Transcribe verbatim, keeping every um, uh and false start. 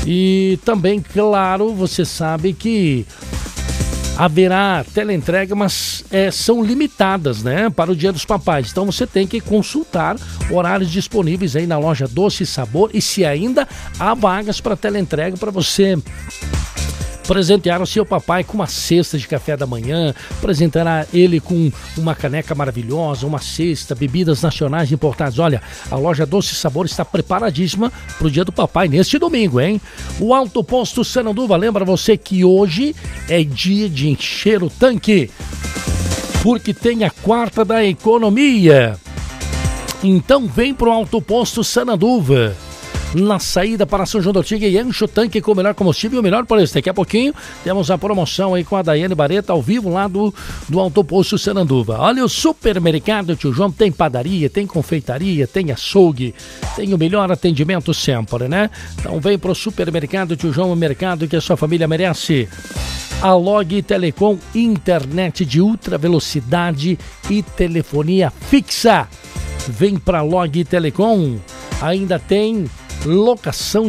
E também, claro, você sabe que haverá teleentrega, mas é, são limitadas, né, para o Dia dos Papais. Então você tem que consultar horários disponíveis aí na loja Doce Sabor e se ainda há vagas para teleentrega para você presentear o seu papai com uma cesta de café da manhã, presentará ele com uma caneca maravilhosa, uma cesta, bebidas nacionais importadas. Olha, a loja Doce Sabor está preparadíssima para o Dia do Papai neste domingo, hein? O Alto Posto Sananduva lembra você que hoje é dia de encher o tanque, porque tem a quarta da economia. Então vem pro Alto Posto Sananduva, na saída para São João do Ortiga, e enche o tanque com o melhor combustível e o melhor preço. Daqui a pouquinho temos a promoção aí com a Daiane Bareta ao vivo lá do, do Alto Posto Sananduva. Olha, o supermercado Tio João tem padaria, tem confeitaria, tem açougue, tem o melhor atendimento sempre, né? Então vem pro supermercado Tio João, o mercado que a sua família merece. A Log Telecom, internet de ultra velocidade e telefonia fixa. Vem pra Log Telecom, ainda tem locação